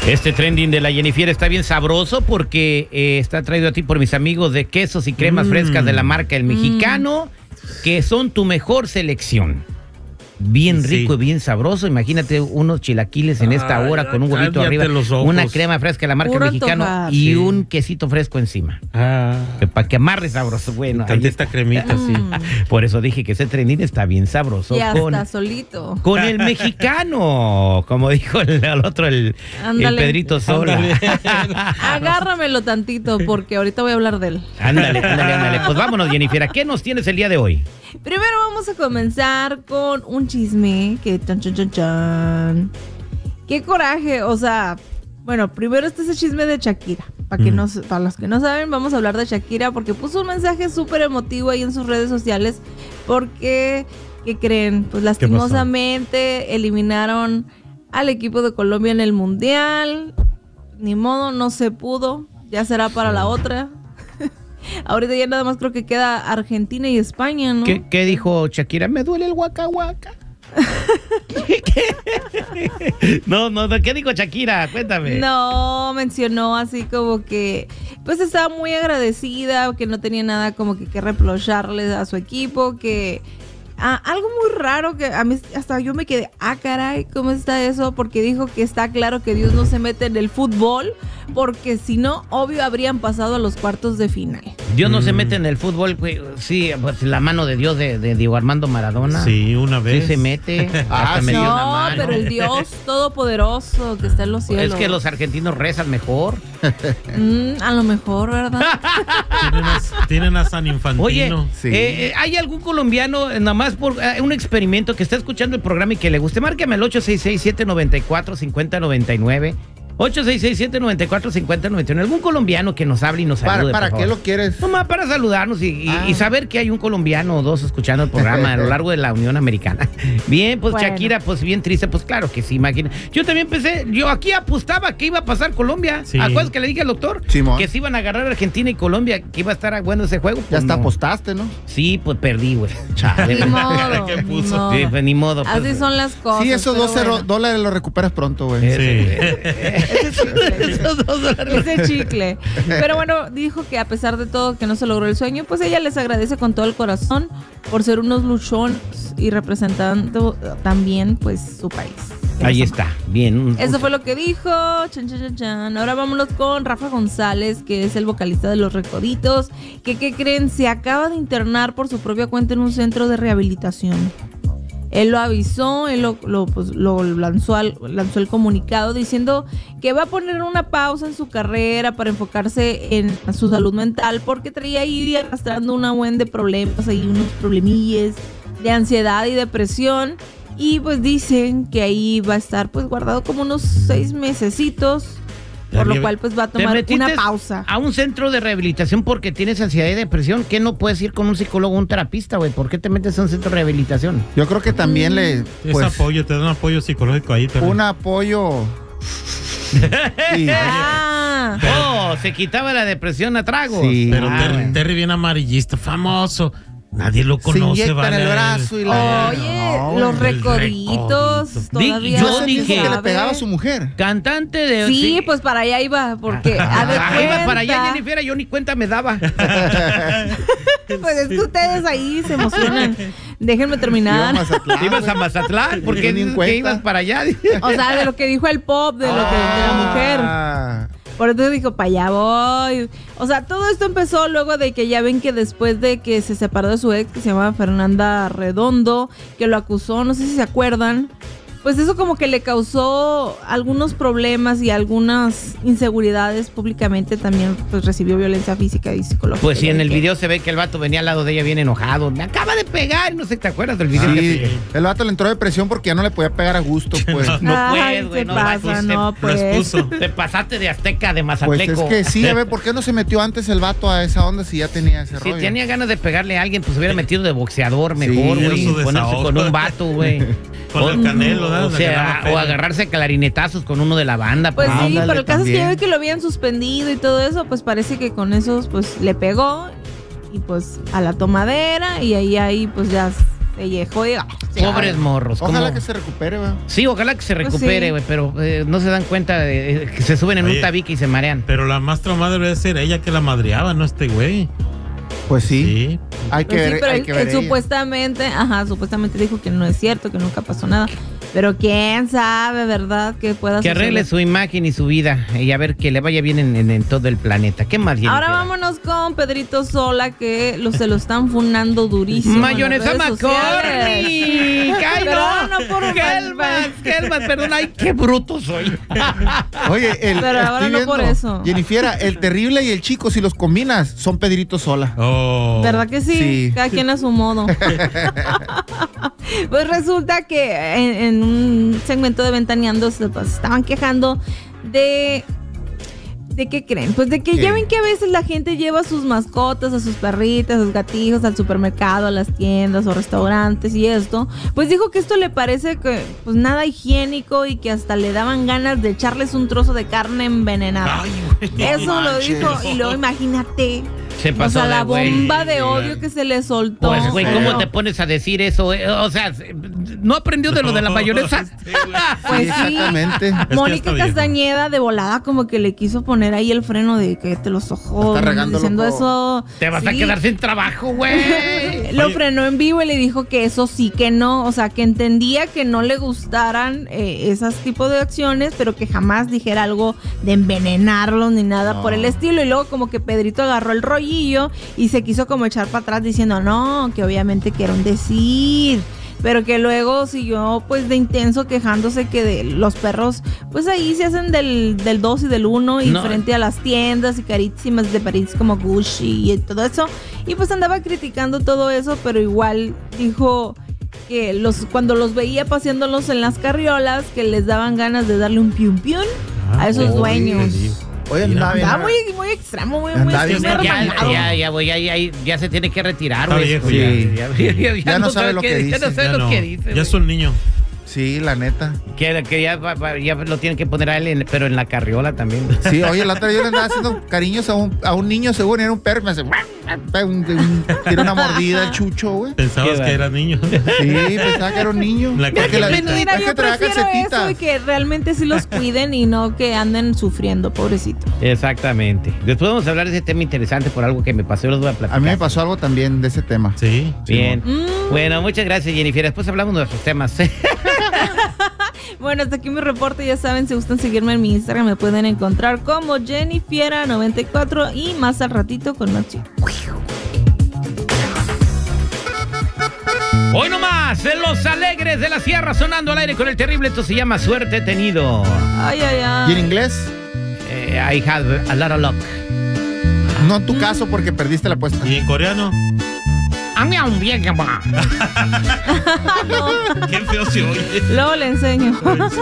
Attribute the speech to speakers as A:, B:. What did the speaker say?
A: Este trending de la Jennifer está bien sabroso porque está traído a ti por mis amigos de quesos y cremas frescas de la marca El Mexicano, que son tu mejor selección. Bien rico y bien sabroso. Imagínate unos chilaquiles en esta hora con un huevito arriba, una crema fresca de la marca El Mexicano y un quesito fresco encima. Para que amarre sabroso. Bueno,
B: ahí esta cremita, sí.
A: Por eso dije que ese trending está bien sabroso.
C: Ya está solito.
A: Con El Mexicano, como dijo el otro, el Pedrito Sola.
C: Agárramelo tantito porque ahorita voy a hablar de él.
A: Ándale. Pues vámonos, Jennifer. ¿Qué nos tienes el día de hoy?
C: Primero vamos a comenzar con un chisme que chan. Qué coraje, o sea, bueno, primero este es el chisme de Shakira. Para los que no saben, vamos a hablar de Shakira porque puso un mensaje súper emotivo ahí en sus redes sociales porque, ¿qué creen? Pues lastimosamente eliminaron al equipo de Colombia en el Mundial. Ni modo, no se pudo. Ya será para la otra. Ahorita ya nada más creo que queda Argentina y España, ¿no?
A: ¿Qué dijo Shakira? Me duele el guaca. No, ¿qué dijo Shakira? Cuéntame.
C: No, mencionó así como que pues estaba muy agradecida, que no tenía nada como que reprocharle a su equipo, que algo muy raro que a mí hasta yo me quedé, caray, ¿cómo está eso? Porque dijo que está claro que Dios no se mete en el fútbol, porque si no, obvio habrían pasado a los cuartos de final.
A: Dios no se mete en el fútbol, güey. Sí, pues la mano de Dios de Diego Armando Maradona.
B: Sí, una vez.
A: Sí se mete.
C: No, pero el Dios todopoderoso que está en los cielos.
A: Es que los argentinos rezan mejor.
C: A lo mejor, ¿verdad?
B: Tienen a San Infantino.
A: Oye,
B: sí.
A: ¿hay algún colombiano, nada más por un experimento, que está escuchando el programa y que le guste? Márcame al 866-794-5099. 866-794-5099. Algún colombiano que nos hable y nos salude.
D: ¿Para qué lo quieres?
A: Nomás para saludarnos y saber que hay un colombiano o dos escuchando el programa a lo largo de la Unión Americana. Bien, pues bueno. Shakira, pues bien triste, pues claro que sí, imagina. Yo también pensé, yo aquí apostaba que iba a pasar Colombia.
B: Sí.
A: ¿Acuerdas que le dije al doctor?
D: Simón.
A: Que se iban a agarrar Argentina y Colombia, que iba a estar bueno ese juego. Pues
D: ya hasta apostaste, ¿no?
A: Sí, pues perdí, güey.
C: Ni modo.
A: Sí, pues ni modo. Pues,
C: así son las cosas.
D: Sí, esos $12 los recuperas pronto, güey.
B: Sí.
C: Ese chicle. Pero bueno, dijo que a pesar de todo que no se logró el sueño, pues ella les agradece con todo el corazón por ser unos luchones y representando también pues su país.
A: Ahí está, bien.
C: Eso fue lo que dijo. Chan. Ahora vámonos con Rafa González, que es el vocalista de Los Recoditos, que ¿qué creen? Se acaba de internar por su propia cuenta en un centro de rehabilitación. Él lo avisó, él lo lanzó el comunicado diciendo que va a poner una pausa en su carrera para enfocarse en su salud mental porque traía ahí arrastrando una buen de problemas, ahí unos problemillas de ansiedad y depresión, y pues dicen que ahí va a estar pues guardado como unos 6 mesecitos. Por lo cual, pues va a tomar una pausa.
A: A un centro de rehabilitación porque tienes ansiedad y depresión. ¿Qué no puedes ir con un psicólogo o un terapista, güey? ¿Por qué te metes a un centro de rehabilitación?
D: Yo creo que también
B: es apoyo, te dan un apoyo psicológico ahí también.
D: Un apoyo.
A: Se quitaba la depresión a tragos.
D: Sí.
B: Pero Terry bien amarillista, famoso. Nadie lo conoce,
D: se inyectan el brazo y la...
C: Oye, Los Recoditos todavía
A: yo dije
D: que le pegaba a su mujer.
A: Cantante de...
C: Sí, pues para allá iba, porque
A: iba para allá, Jennifer, yo ni cuenta me daba.
C: Pues es que ustedes ahí se emocionan. Déjenme terminar.
A: ¿Ibas a Mazatlán? ¿Por qué ibas para allá?
C: O sea, de lo que dijo el pop, de lo que de la mujer. Por eso dijo, para allá voy. O sea, todo esto empezó luego de que ya ven que después de que se separó de su ex, que se llama Fernanda Redondo, que lo acusó, no sé si se acuerdan, pues eso como que le causó algunos problemas y algunas inseguridades públicamente. También pues recibió violencia física y psicológica.
A: Pues sí, en el video se ve que el vato venía al lado de ella bien enojado. Me acaba de pegar, no sé, ¿te acuerdas del video?
D: Sí, el vato le entró depresión porque ya no le podía pegar a gusto, pues.
A: No puedes, güey.
C: Pues.
A: Te pasaste de azteca, de mazatleco.
D: Pues es que sí, a ver, ¿por qué no se metió antes el vato a esa onda si ya tenía ese rollo?
A: Si tenía ganas de pegarle a alguien, pues se hubiera metido de boxeador mejor, güey. Ponerse con un vato, güey.
B: Con el Canelo, ¿no?
A: O sea, o agarrarse a clarinetazos con uno de la banda.
C: Pues sí, pero el caso es que ya ve que lo habían suspendido y todo eso, pues parece que con esos pues le pegó y pues a la tomadera y ahí pues ya pellejo y...
A: Pobres morros.
D: Ojalá
A: ¿cómo?
D: que se recupere, güey.
A: Sí, ojalá que se recupere,
C: sí.
A: güey, pero no se dan cuenta de que se suben en
B: Oye.
A: un tabique y se marean.
B: Pero la más traumada debe ser ella que la madreaba, no este güey.
D: Pues sí.
B: Sí.
D: Hay que
C: Pues sí,
D: ver,
C: pero
D: hay que
C: él
D: ver ella.
C: supuestamente dijo que no es cierto, que nunca pasó nada. Pero quién sabe, ¿verdad? Que pueda
A: Que arregle
C: suceder.
A: su imagen y su vida y a ver que le vaya bien en todo el planeta. ¿Qué más, Jennifer?
C: Ahora vámonos con Pedrito Sola, que se lo están funando durísimo. en las
A: Mayonesa
C: redes sociales.
A: McCormick. ¡Ay,
C: Pero
A: no!
C: no por
A: Helmas, perdón. ¡Ay, qué bruto soy!
D: Oye,
C: Pero ahora
D: estoy
C: no por
D: viendo,
C: eso.
D: Jennifiera, el terrible y el chico, si los combinas, son Pedrito Sola.
B: Oh.
C: ¿Verdad que sí?
D: Sí.
C: Cada quien a su modo. Pues resulta que en un segmento de Ventaneando se estaban quejando ¿de qué creen? Pues de que
D: ¿Qué?
C: ya ven que a veces la gente lleva sus mascotas, a sus perritas, a sus gatijos al supermercado, a las tiendas o restaurantes y esto. Pues dijo que esto le parece que pues nada higiénico y que hasta le daban ganas de echarles un trozo de carne envenenada.
B: Ay, güey.
C: Eso lo
D: manches.
C: dijo y luego imagínate.
A: Se
C: O
A: pasó
C: sea, la
A: de güey.
C: bomba de odio que se le soltó.
A: Pues, güey, ¿cómo
C: Pero-
A: te pones a decir eso? O sea, ¿no aprendió de lo de la mayonesa?
B: Sí, güey.
C: Pues
D: Sí,
C: sí.
D: exactamente.
B: que
C: Mónica
B: está viejo.
C: Castañeda de volada como que le quiso poner ahí el freno de que te los ojos
D: Está regando,
C: diciendo
D: loco.
C: eso.
A: Te vas a
C: Sí.
A: quedar sin trabajo, güey.
C: Lo
B: Oye.
C: frenó en vivo y le dijo que eso sí que no, o sea, que entendía que no le gustaran esos tipos de acciones, pero que jamás dijera algo de envenenarlos ni nada
D: No.
C: por el estilo. Y luego como que Pedrito agarró el rollillo y se quiso como echar para atrás diciendo no, que obviamente que era un decir. Pero que luego siguió pues de intenso quejándose que de los perros pues ahí se hacen del 2 y del 1 y
A: No.
C: frente a las tiendas y carísimas de París como Gucci y todo eso. Y pues andaba criticando todo eso, pero igual dijo que cuando los veía paseándolos en las carriolas que les daban ganas de darle un piun piun a esos
D: uy,
C: dueños.
D: Oye,
B: Mira.
D: andaba bien.
C: Estaba muy extremo, muy
D: Anda bien,
C: rebañado.
A: Ya se tiene que retirar,
B: Está
A: güey.
B: viejo,
D: Sí.
A: Ya
D: no sabe lo que
A: Ya no
D: dice.
A: sabe
B: Ya
A: lo
B: no.
A: que dice.
B: Ya
A: güey.
B: es un niño.
D: Sí, la neta.
A: Que ya lo tienen que poner a él, pero en la carriola también.
D: Sí, oye, la otra vez yo le andaba haciendo cariños a un niño, según era un perro, me hace... Tiene una mordida el chucho, güey.
B: Pensabas
A: Qué
B: que era niño.
D: Sí, pensaba que era un niño.
B: La
D: Porque
B: carita.
C: Mira,
D: es
C: yo
D: que traía
C: prefiero eso
D: calcetitas.
C: y que realmente sí los cuiden y no que anden sufriendo, pobrecito.
A: Exactamente. Después vamos a hablar de ese tema interesante por algo que me pasó y los voy a platicar.
D: A mí me pasó algo también de ese tema.
B: Sí.
A: Bien.
C: Mm.
A: Bueno, muchas gracias, Jennifer. Después hablamos de nuestros temas.
C: Bueno, hasta aquí mi reporte. Ya saben, si gustan seguirme en mi Instagram, me pueden encontrar como Jennifiera94 y más al ratito con Noche.
A: Hoy nomás, en Los Alegres de la Sierra, sonando al aire con el terrible. Esto se llama Suerte Tenido.
C: Ay, ay,
D: ¿Y en
C: ay.
D: inglés?
A: I had a lot of luck.
D: No en tu caso porque perdiste la apuesta.
B: ¿Y en coreano?
A: Un bien,
B: Qué feo se oye.
C: Luego le enseño.